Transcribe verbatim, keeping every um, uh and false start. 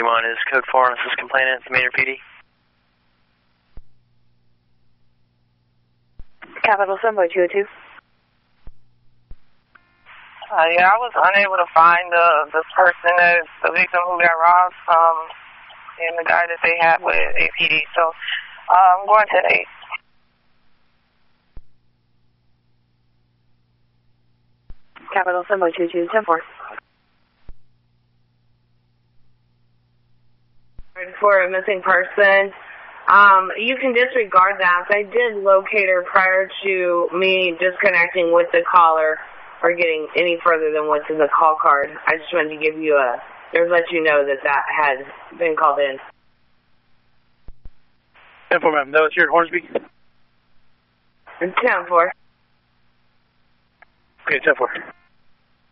one is code four on this complainant, Commander P D. Capital Sunboy two oh two. Uh, yeah, I was unable to find the this person as the victim who got robbed, um, and the guy that they had with A P D. So uh, I'm going to eight. Capital Sunboy two two ten four. For a missing person, um, you can disregard that. I did locate her prior to me disconnecting with the caller or getting any further than what's in the call card. I just wanted to give you a, or let you know that that had been called in. ten four, ma'am. That was here at Hornsby? ten four. Okay, ten four.